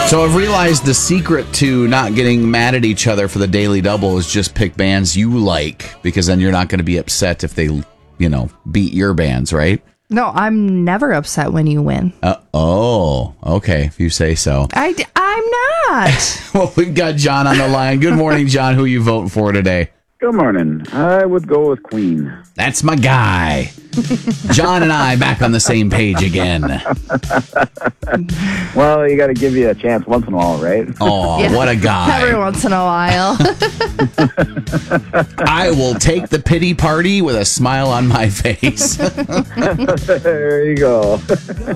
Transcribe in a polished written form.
So I've realized the secret to not getting mad at each other for the Daily Double is just pick bands you like, because then you're not going to be upset if they, beat your bands, right? No, I'm never upset when you win. Okay, if you say so. I'm not. Well, we've got John on the line. Good morning, John. Who are you voting for today? Good morning. I would go with Queen. That's my guy. John and I back on the same page again. Well, you got to give you a chance once in a while, right? Oh, Yeah. What a guy. Every once in a while. I will take the pity party with a smile on my face. There you go.